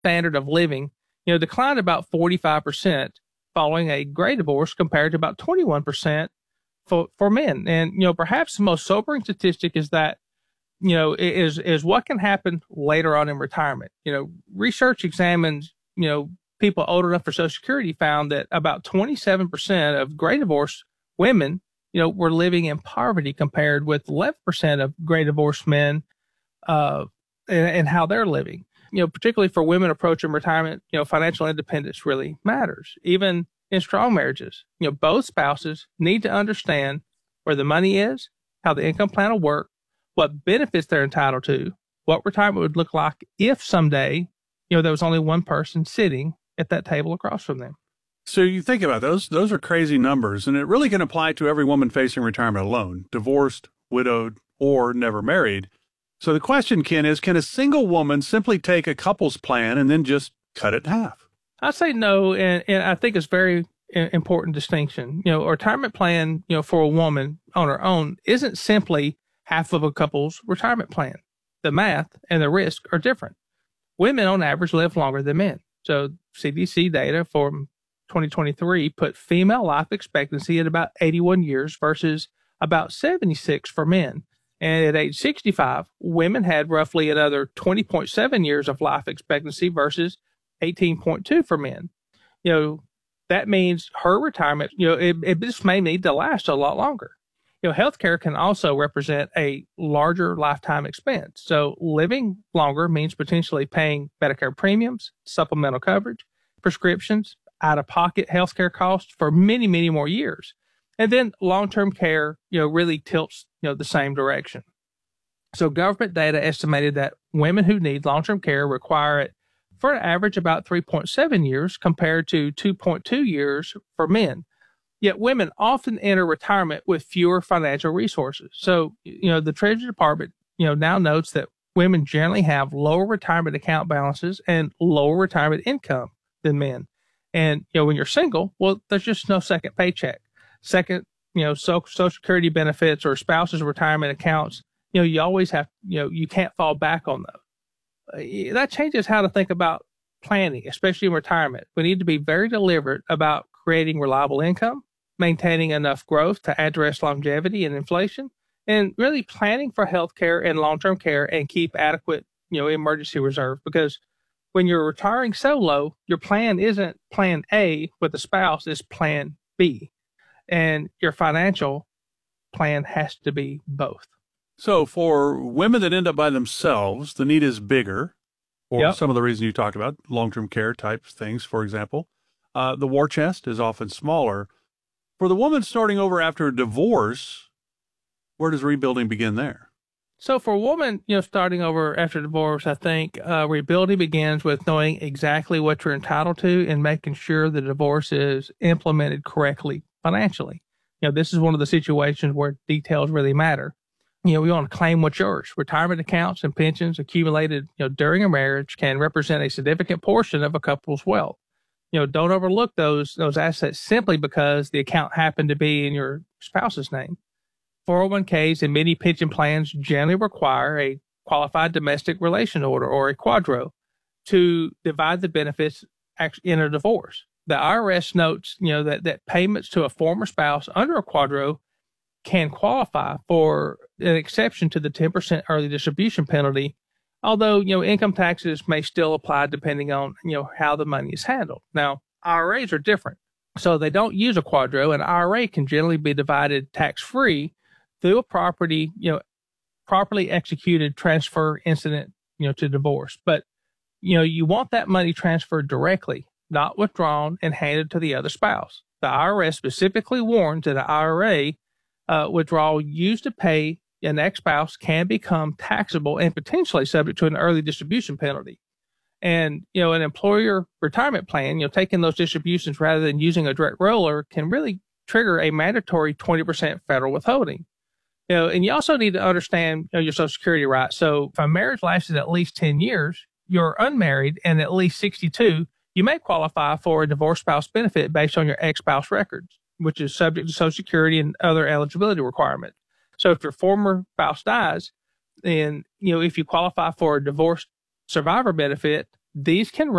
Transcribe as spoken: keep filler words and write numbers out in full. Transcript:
standard of living, you know, declined about forty-five percent following a gray divorce compared to about twenty-one percent for, for men. And, you know, perhaps the most sobering statistic is that, you know, is, is what can happen later on in retirement. You know, research examines, you know, people old enough for Social Security found that about twenty-seven percent of gray divorce women, you know, were living in poverty compared with eleven percent of gray divorced men, uh, and, and how they're living. You know, particularly for women approaching retirement, you know, financial independence really matters. Even in strong marriages, you know, both spouses need to understand where the money is, how the income plan will work, what benefits they're entitled to, what retirement would look like if someday, you know, there was only one person sitting at that table across from them. So you think about those, those are crazy numbers, and it really can apply to every woman facing retirement alone, divorced, widowed, or never married. So the question, Ken, is can a single woman simply take a couple's plan and then just cut it in half? I say no, and, and I think it's very important distinction. You know, a retirement plan, you know, for a woman on her own isn't simply half of a couple's retirement plan. The math and the risk are different. Women on average live longer than men. So C D C data from twenty twenty-three put female life expectancy at about eighty-one years versus about seventy-six for men. And at age sixty-five, women had roughly another twenty point seven years of life expectancy versus eighteen point two for men. You know, that means her retirement, you know, it, it just may need to last a lot longer. You know, healthcare can also represent a larger lifetime expense. So living longer means potentially paying Medicare premiums, supplemental coverage, prescriptions, out-of-pocket healthcare costs for many, many more years. And then long-term care, you know, really tilts, you know, the same direction. So government data estimated that women who need long-term care require it for an average about three point seven years compared to two point two years for men. Yet women often enter retirement with fewer financial resources. So, you know, the Treasury Department, you know, now notes that women generally have lower retirement account balances and lower retirement income than men. And, you know, when you're single, well, there's just no second paycheck. Second, you know, so, Social Security benefits or spouse's retirement accounts, you know, you always have, you know, you can't fall back on those. Uh, that changes how to think about planning, especially in retirement. We need to be very deliberate about creating reliable income, maintaining enough growth to address longevity and inflation, and really planning for health care and long-term care and keep adequate, you know, emergency reserve. Because when you're retiring solo, your plan isn't plan A with a spouse, it's plan B. And your financial plan has to be both. So for women that end up by themselves, the need is bigger, or yep. some of the reasons you talked about, long-term care type things, for example. Uh, the war chest is often smaller. For the woman starting over after a divorce, where does rebuilding begin there? So for a woman, you know, starting over after divorce, I think uh, rebuilding begins with knowing exactly what you're entitled to and making sure the divorce is implemented correctly financially. You know, this is one of the situations where details really matter. You know, we want to claim what's yours. Retirement accounts and pensions accumulated, you know, during a marriage can represent a significant portion of a couple's wealth. You know, don't overlook those those assets simply because the account happened to be in your spouse's name. four oh one k's and many pension plans generally require a qualified domestic relation order or a quadro to divide the benefits in a divorce. The I R S notes, you know, that, that payments to a former spouse under a quadro can qualify for an exception to the ten percent early distribution penalty, although, you know, income taxes may still apply depending on, you know, how the money is handled. Now, I R As are different. So they don't use a quadro. An I R A can generally be divided tax-free through a property, you know, properly executed transfer incident, you know, to divorce. But, you know, you want that money transferred directly, not withdrawn and handed to the other spouse. The I R S specifically warns that an I R A uh, withdrawal used to pay an ex-spouse can become taxable and potentially subject to an early distribution penalty. And, you know, an employer retirement plan, you know, taking those distributions rather than using a direct roller can really trigger a mandatory twenty percent federal withholding. You know, and you also need to understand, you know, your Social Security rights. So if a marriage lasted at least ten years, you're unmarried and at least sixty-two, you may qualify for a divorced spouse benefit based on your ex-spouse records, which is subject to Social Security and other eligibility requirements. So if your former spouse dies, then, you know, if you qualify for a divorced survivor benefit, These can